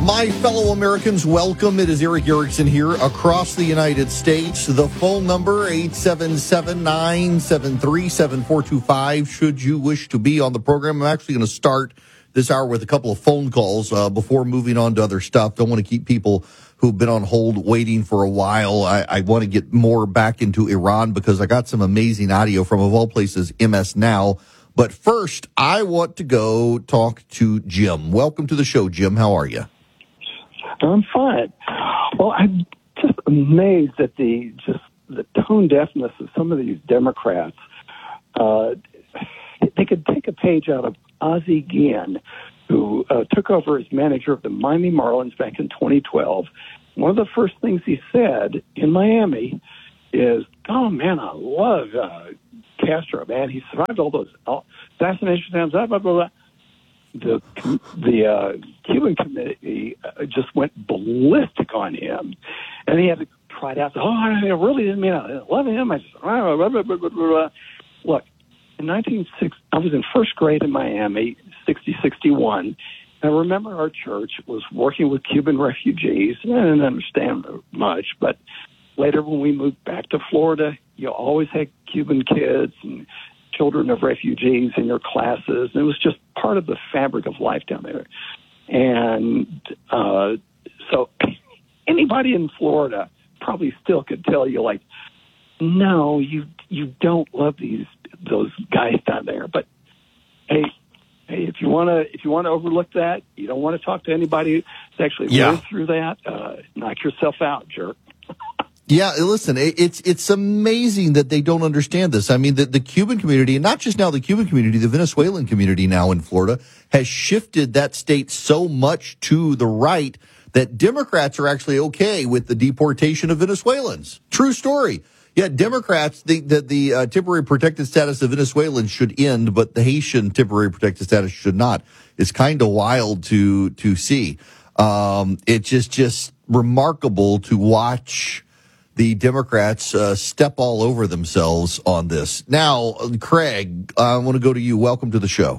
My fellow Americans, welcome. It is Erick Erickson here across the United States. The phone number, 877-973-7425, should you wish to be on the program. I'm actually going to start this hour with a couple of phone calls before moving on to other stuff. Don't want to keep people who've been on hold waiting for a while. I want to get more back into Iran because I got some amazing audio from, of all places, MS Now. But first, I want to go talk to Jim. Welcome to the show, Jim. How are you? I'm fine. Well, I'm just amazed at the tone deafness of some of these Democrats. They could take a page out of Ozzie Guillen, who took over as manager of the Miami Marlins back in 2012. One of the first things he said in Miami is, "Oh man, I love Castro. Man, he survived all those assassination attempts. Blah blah blah." The Cuban committee just went ballistic on him, and he had to try it out. Oh, I really didn't mean I love him. I just blah, blah, blah, blah, blah. Look, in 1960, I was in first grade in Miami, 60-61. I remember our church was working with Cuban refugees. I didn't understand much, but later when we moved back to Florida, you always had Cuban kids and children of refugees in your classes. And it was just part of the fabric of life down there. And so anybody in Florida probably still could tell you, like, no, you don't love those guys down there. But hey, if you want to overlook that, you don't want to talk to anybody who's actually lived through that, knock yourself out, jerk. Yeah, listen, it's amazing that they don't understand this. I mean, the Cuban community, and not just now the Cuban community, the Venezuelan community now in Florida, has shifted that state so much to the right that Democrats are actually okay with the deportation of Venezuelans. True story. Yeah, Democrats think that the temporary protected status of Venezuelans should end, but the Haitian temporary protected status should not. It's kind of wild to see. It's just remarkable to watch the Democrats step all over themselves on this. Now, Craig, I want to go to you. Welcome to the show.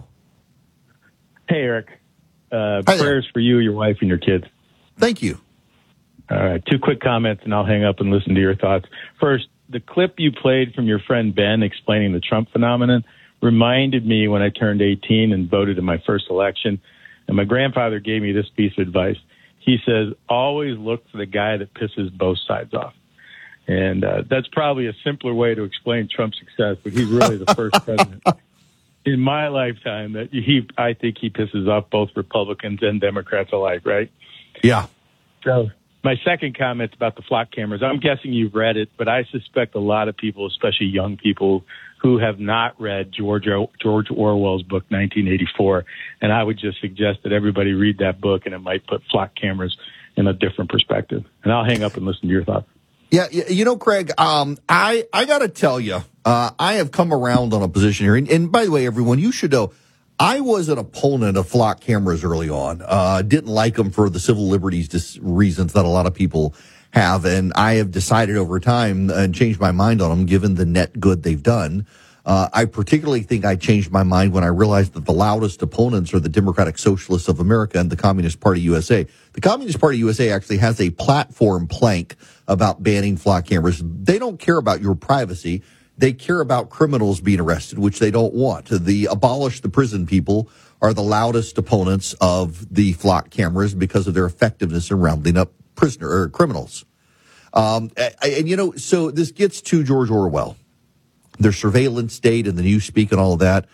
Hey, Eric. Prayers for you, your wife, and your kids. Thank you. All right. 2 quick comments, and I'll hang up and listen to your thoughts. First, the clip you played from your friend Ben explaining the Trump phenomenon reminded me when I turned 18 and voted in my first election. And my grandfather gave me this piece of advice. He says, always look for the guy that pisses both sides off. And that's probably a simpler way to explain Trump's success, but he's really the first president in my lifetime that I think he pisses off both Republicans and Democrats alike, right? Yeah. So my second comment about the flock cameras, I'm guessing you've read it, but I suspect a lot of people, especially young people, who have not read George Orwell's book, 1984. And I would just suggest that everybody read that book, and it might put flock cameras in a different perspective. And I'll hang up and listen to your thoughts. Yeah, you know, Craig, I got to tell you, I have come around on a position here. And by the way, everyone, you should know, I was an opponent of flock cameras early on. Didn't like them for the civil liberties reasons that a lot of people have. And I have decided over time and changed my mind on them, given the net good they've done. I particularly think I changed my mind when I realized that the loudest opponents are the Democratic Socialists of America and the Communist Party USA. The Communist Party USA actually has a platform plank about banning flock cameras. They don't care about your privacy. They care about criminals being arrested, which they don't want. The abolish the prison people are the loudest opponents of the flock cameras because of their effectiveness in rounding up criminals. And you know, so this gets to George Orwell, their surveillance state and the newspeak and all of that.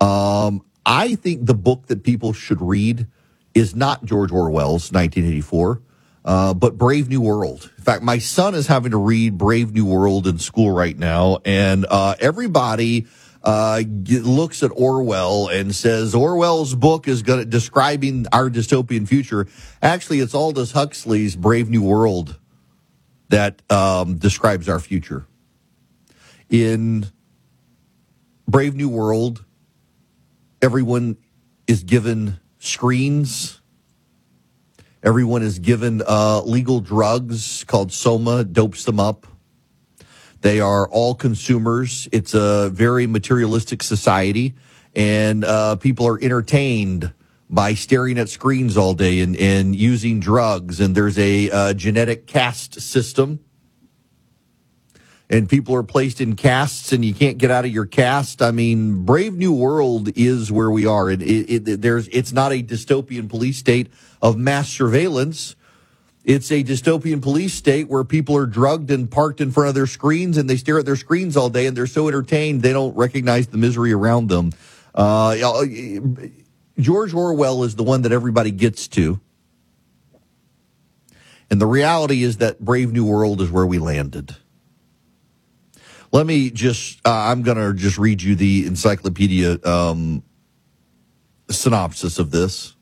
I think the book that people should read is not George Orwell's 1984, but Brave New World. In fact, my son is having to read Brave New World in school right now, and everybody looks at Orwell and says Orwell's book is describing our dystopian future. Actually, it's Aldous Huxley's Brave New World that describes our future. In Brave New World, everyone is given screens. Everyone is given legal drugs called Soma, dopes them up. They are all consumers. It's a very materialistic society, and people are entertained by staring at screens all day and using drugs. And there's a genetic caste system. And people are placed in castes, and you can't get out of your caste. I mean, Brave New World is where we are. It's not a dystopian police state of mass surveillance. It's a dystopian police state where people are drugged and parked in front of their screens, and they stare at their screens all day, and they're so entertained they don't recognize the misery around them. George Orwell is the one that everybody gets to. And the reality is that Brave New World is where we landed. Let me I'm going to just read you the encyclopedia synopsis of this.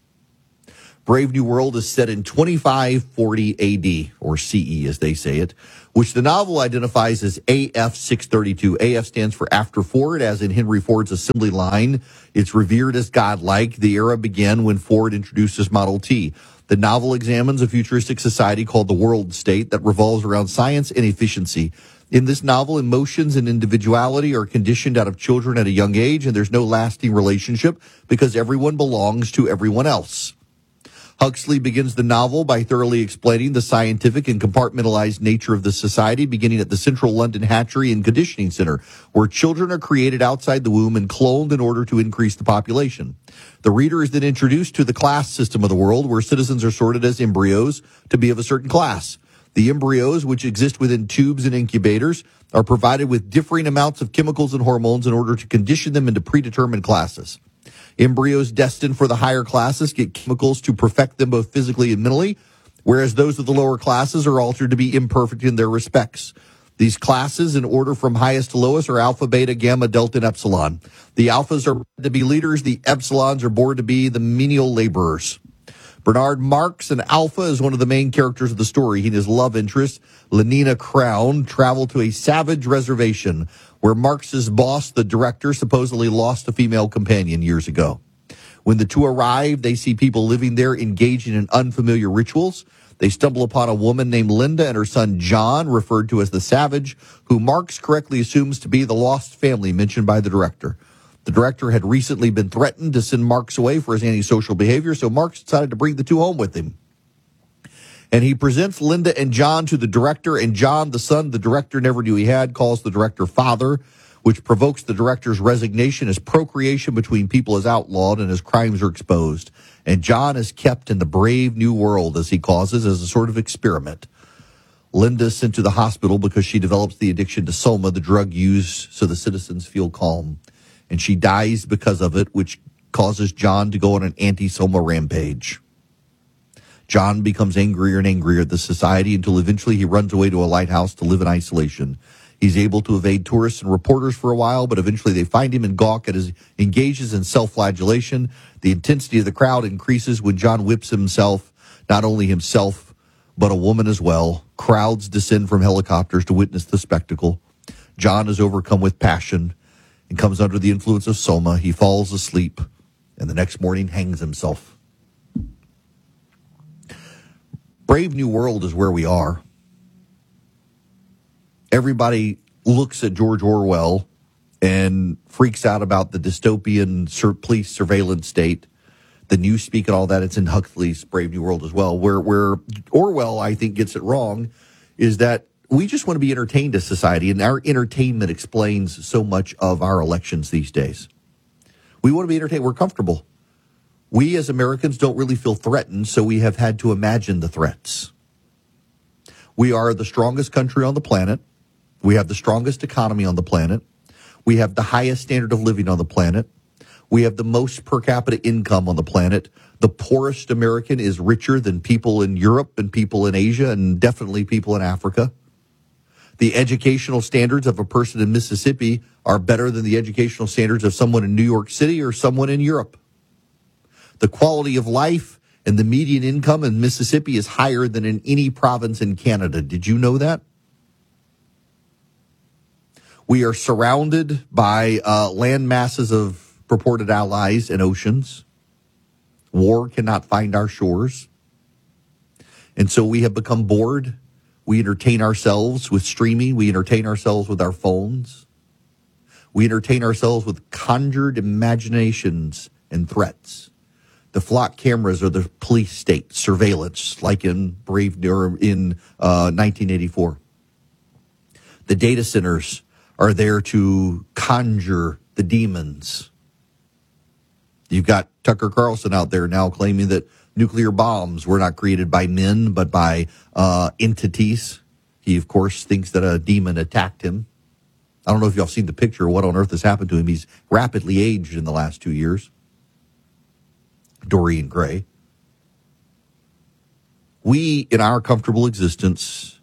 Brave New World is set in 2540 AD, or CE as they say it, which the novel identifies as AF 632. AF stands for After Ford, as in Henry Ford's assembly line. It's revered as godlike. The era began when Ford introduced his Model T. The novel examines a futuristic society called the World State that revolves around science and efficiency. In this novel, emotions and individuality are conditioned out of children at a young age, and there's no lasting relationship because everyone belongs to everyone else. Huxley begins the novel by thoroughly explaining the scientific and compartmentalized nature of the society, beginning at the Central London Hatchery and Conditioning Center, where children are created outside the womb and cloned in order to increase the population. The reader is then introduced to the class system of the world, where citizens are sorted as embryos to be of a certain class. The embryos, which exist within tubes and incubators, are provided with differing amounts of chemicals and hormones in order to condition them into predetermined classes. Embryos destined for the higher classes get chemicals to perfect them both physically and mentally, whereas those of the lower classes are altered to be imperfect in their respects. These classes, in order from highest to lowest, are alpha, beta, gamma, delta, and epsilon. The alphas are to be leaders. The epsilons are born to be the menial laborers. Bernard Marx, an alpha, is one of the main characters of the story. He and his love interest, Lenina Crown, travel to a savage reservation where Marx's boss, the director, supposedly lost a female companion years ago. When the two arrive, they see people living there engaging in unfamiliar rituals. They stumble upon a woman named Linda and her son John, referred to as the Savage, who Marx correctly assumes to be the lost family mentioned by the director. The director had recently been threatened to send Marx away for his antisocial behavior, so Marx decided to bring the two home with him. And he presents Linda and John to the director, and John, the son the director never knew he had, calls the director father, which provokes the director's resignation as procreation between people is outlawed and his crimes are exposed. And John is kept in the Brave New World, as he calls it, as a sort of experiment. Linda is sent to the hospital because she develops the addiction to Soma, the drug used so the citizens feel calm. And she dies because of it, which causes John to go on an anti-Soma rampage. John becomes angrier and angrier at the society until eventually he runs away to a lighthouse to live in isolation. He's able to evade tourists and reporters for a while, but eventually they find him and gawk at his engages in self-flagellation. The intensity of the crowd increases when John whips himself, not only himself, but a woman as well. Crowds descend from helicopters to witness the spectacle. John is overcome with passion and comes under the influence of Soma. He falls asleep and the next morning hangs himself. Brave New World is where we are. Everybody looks at George Orwell and freaks out about the dystopian police surveillance state, the newspeak and all that. It's in Huxley's Brave New World as well. Where Orwell, I think, gets it wrong is that we just want to be entertained as society, and our entertainment explains so much of our elections these days. We want to be entertained. We're comfortable. We as Americans don't really feel threatened, so we have had to imagine the threats. We are the strongest country on the planet. We have the strongest economy on the planet. We have the highest standard of living on the planet. We have the most per capita income on the planet. The poorest American is richer than people in Europe and people in Asia and definitely people in Africa. The educational standards of a person in Mississippi are better than the educational standards of someone in New York City or someone in Europe. The quality of life and the median income in Mississippi is higher than in any province in Canada. Did you know that? We are surrounded by land masses of purported allies and oceans. War cannot find our shores. And so we have become bored. We entertain ourselves with streaming. We entertain ourselves with our phones. We entertain ourselves with conjured imaginations and threats. The flock cameras are the police state surveillance, like in 1984. The data centers are there to conjure the demons. You've got Tucker Carlson out there now claiming that nuclear bombs were not created by men, but by entities. He, of course, thinks that a demon attacked him. I don't know if y'all seen the picture of what on earth has happened to him. He's rapidly aged in the last 2 years. Dorian Gray. We, in our comfortable existence,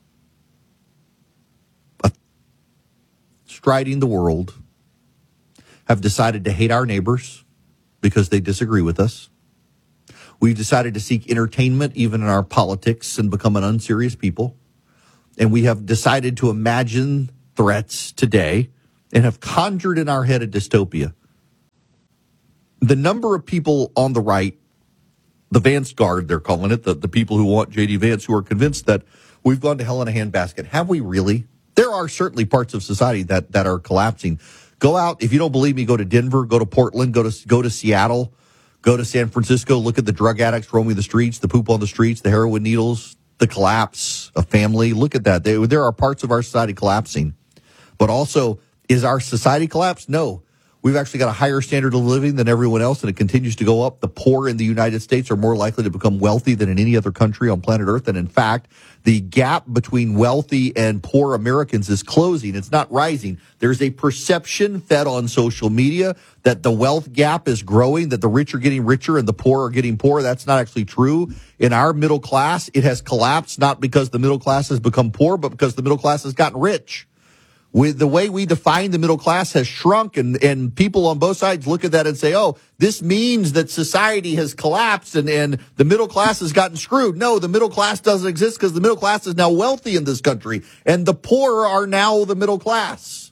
striding the world, have decided to hate our neighbors because they disagree with us. We've decided to seek entertainment even in our politics and become an unserious people. And we have decided to imagine threats today and have conjured in our head a dystopia. The number of people on the right, the Vance Guard, they're calling it, the people who want J.D. Vance, who are convinced that we've gone to hell in a handbasket. Have we really? There are certainly parts of society that are collapsing. Go out. If you don't believe me, go to Denver, go to Portland, go to Seattle, go to San Francisco, look at the drug addicts roaming the streets, the poop on the streets, the heroin needles, the collapse of family. Look at that. There are parts of our society collapsing. But also, is our society collapsed? No. We've actually got a higher standard of living than everyone else, and it continues to go up. The poor in the United States are more likely to become wealthy than in any other country on planet Earth. And in fact, the gap between wealthy and poor Americans is closing. It's not rising. There's a perception fed on social media that the wealth gap is growing, that the rich are getting richer and the poor are getting poorer. That's not actually true. In our middle class, it has collapsed, not because the middle class has become poor, but because the middle class has gotten rich. With the way we define the middle class has shrunk, and people on both sides look at that and say, oh, this means that society has collapsed and the middle class has gotten screwed. No, the middle class doesn't exist because the middle class is now wealthy in this country, and the poor are now the middle class.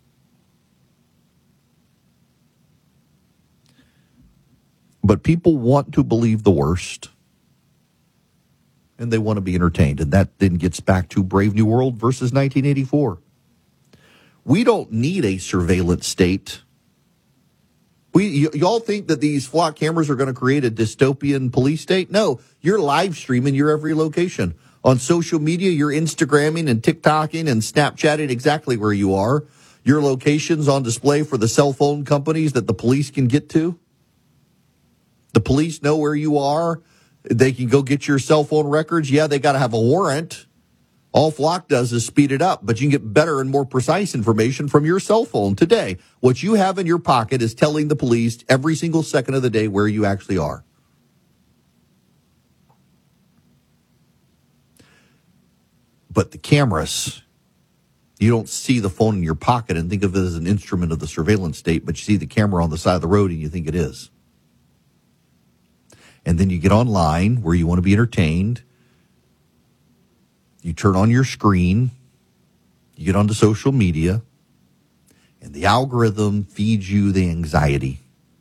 But people want to believe the worst, and they want to be entertained, and that then gets back to Brave New World versus 1984. We don't need a surveillance state. Y'all think that these flock cameras are going to create a dystopian police state? No, you're live streaming your every location. On social media, you're Instagramming and TikToking and Snapchatting exactly where you are. Your location's on display for the cell phone companies that the police can get to. The police know where you are. They can go get your cell phone records. Yeah, they got to have a warrant. All Flock does is speed it up, but you can get better and more precise information from your cell phone today. What you have in your pocket is telling the police every single second of the day where you actually are. But the cameras, you don't see the phone in your pocket and think of it as an instrument of the surveillance state, but you see the camera on the side of the road and you think it is. And then you get online where you want to be entertained. You turn on your screen, you get onto social media, and the algorithm feeds you the anxiety.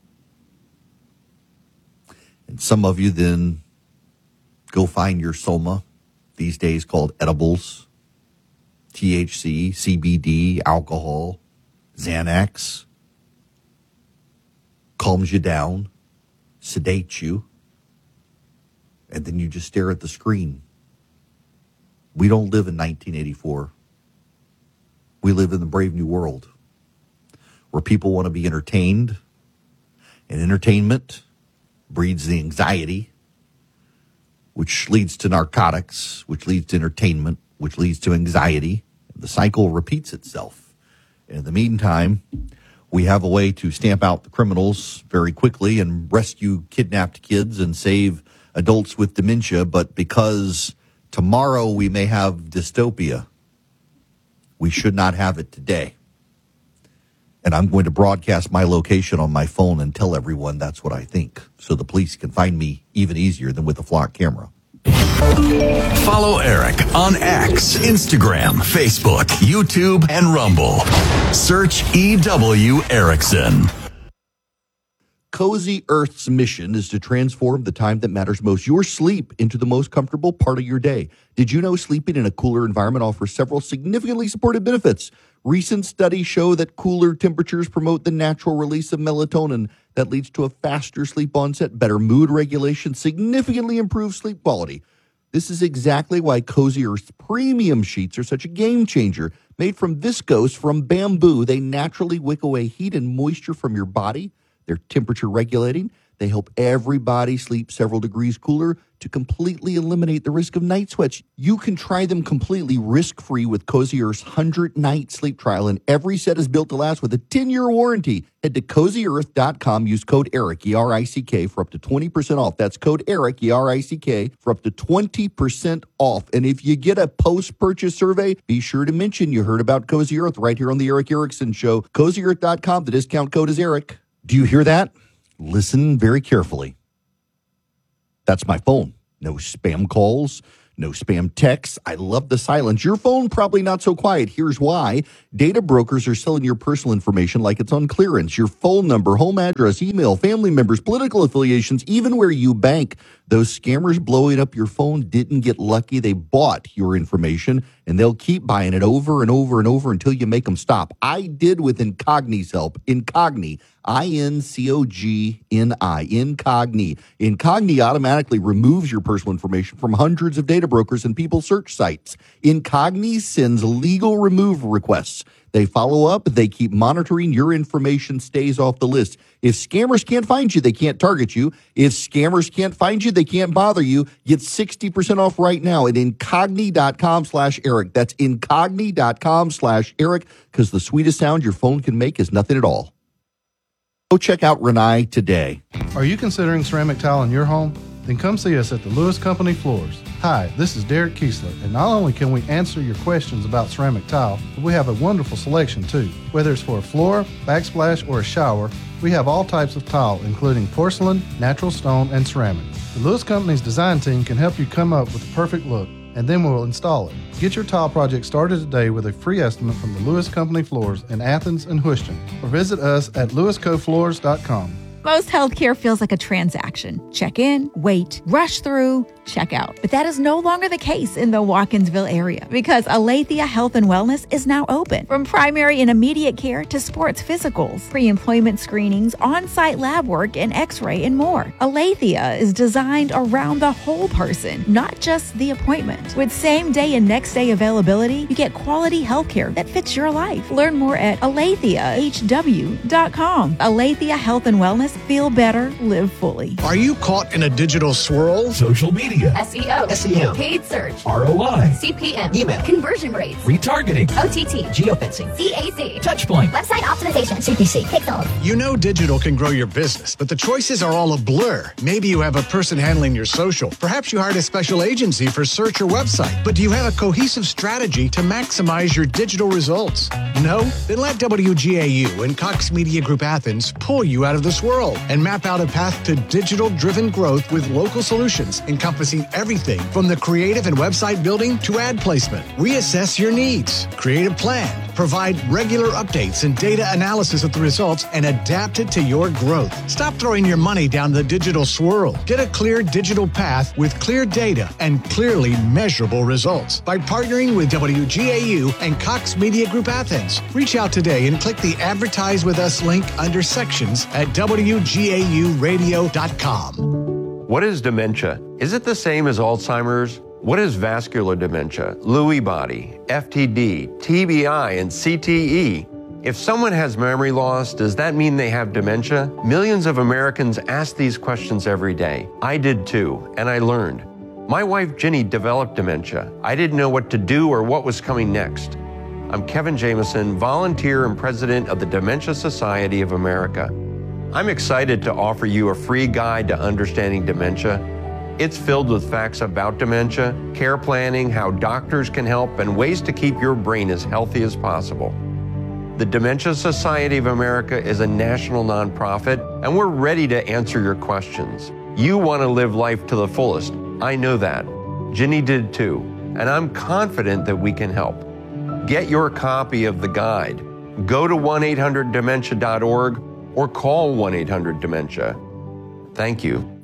And some of you then go find your soma, these days called edibles, THC, CBD, alcohol, Xanax, calms you down, sedates you, and then you just stare at the screen. We don't live in 1984. We live in the brave new world where people want to be entertained, and entertainment breeds the anxiety, which leads to narcotics, which leads to entertainment, which leads to anxiety. The cycle repeats itself. And in the meantime, we have a way to stamp out the criminals very quickly and rescue kidnapped kids and save adults with dementia, but because tomorrow we may have dystopia, we should not have it today. And I'm going to broadcast my location on my phone and tell everyone that's what I think, so the police can find me even easier than with a flock camera. Follow Eric on X, Instagram, Facebook, YouTube, and Rumble. Search EW Erickson. Cozy Earth's mission is to transform the time that matters most, your sleep, into the most comfortable part of your day. Did you know sleeping in a cooler environment offers several significantly supported benefits? Recent studies show that cooler temperatures promote the natural release of melatonin that leads to a faster sleep onset, better mood regulation, significantly improved sleep quality. This is exactly why Cozy Earth's premium sheets are such a game changer. Made from viscose from bamboo, they naturally wick away heat and moisture from your body. They're temperature regulating. They help everybody sleep several degrees cooler to completely eliminate the risk of night sweats. You can try them completely risk-free with Cozy Earth's 100-night sleep trial, and every set is built to last with a 10-year warranty. Head to CozyEarth.com, use code ERIC, E-R-I-C-K, for up to 20% off. That's code ERIC, E-R-I-C-K, for up to 20% off. And if you get a post-purchase survey, be sure to mention you heard about Cozy Earth right here on the Eric Erickson Show. CozyEarth.com, the discount code is ERIC. Do you hear that? Listen very carefully. That's my phone. No spam calls, no spam texts. I love the silence. Your phone probably not so quiet. Here's why. Data brokers are selling your personal information like it's on clearance. Your phone number, home address, email, family members, political affiliations, even where you bank. Those scammers blowing up your phone didn't get lucky. They bought your information, and they'll keep buying it over and over and over until you make them stop. I did with Incogni's help. Incogni, Incogni. Incogni. Incogni automatically removes your personal information from hundreds of data brokers and people search sites. Incogni sends legal removal requests. They follow up. They keep monitoring. Your information stays off the list. If scammers can't find you, they can't target you. If scammers can't find you, they can't bother you. Get 60% off right now at incogni.com/Eric. That's incogni.com/Eric, because the sweetest sound your phone can make is nothing at all. Go check out Renai today. Are you considering ceramic tile in your home? Then come see us at the Lewis Company Floors. Hi, this is Derek Kiesler, and not only can we answer your questions about ceramic tile, but we have a wonderful selection too. Whether it's for a floor, backsplash, or a shower, we have all types of tile, including porcelain, natural stone, and ceramic. The Lewis Company's design team can help you come up with the perfect look, and then we'll install it. Get your tile project started today with a free estimate from the Lewis Company Floors in Athens and Houston, or visit us at lewiscofloors.com. Most healthcare feels like a transaction. Check in, wait, rush through, check out. But that is no longer the case in the Watkinsville area because Aletheia Health and Wellness is now open. From primary and immediate care to sports physicals, pre-employment screenings, on-site lab work, and x-ray and more. Aletheia is designed around the whole person, not just the appointment. With same-day and next-day availability, you get quality healthcare that fits your life. Learn more at AletheaHW.com. Aletheia Health and Wellness. Feel better, live fully. Are you caught in a digital swirl? Social media, SEO, paid search, ROI, CPM, email, conversion rates, retargeting, OTT, geofencing, CAC, Touchpoint, website optimization, CPC, pixels. You know digital can grow your business, but the choices are all a blur. Maybe you have a person handling your social. Perhaps you hired a special agency for search or website. But do you have a cohesive strategy to maximize your digital results? No? Then let WGAU and Cox Media Group Athens pull you out of the swirl and map out a path to digital-driven growth with local solutions encompassing everything from the creative and website building to ad placement. Reassess your needs, create a plan, provide regular updates and data analysis of the results, and adapt it to your growth. Stop throwing your money down the digital swirl. Get a clear digital path with clear data and clearly measurable results by partnering with WGAU and Cox Media Group Athens. Reach out today and click the Advertise With Us link under Sections at WGAUradio.com. What is dementia? Is it the same as Alzheimer's? What is vascular dementia, Lewy body, FTD, TBI, and CTE? If someone has memory loss, does that mean they have dementia? Millions of Americans ask these questions every day. I did too, and I learned. My wife, Ginny, developed dementia. I didn't know what to do or what was coming next. I'm Kevin Jameson, volunteer and president of the Dementia Society of America. I'm excited to offer you a free guide to understanding dementia. It's filled with facts about dementia, care planning, how doctors can help, and ways to keep your brain as healthy as possible. The Dementia Society of America is a national nonprofit, and we're ready to answer your questions. You want to live life to the fullest. I know that. Ginny did too, and I'm confident that we can help. Get your copy of the guide. Go to 1-800-DEMENTIA.org or call 1-800-DEMENTIA. Thank you.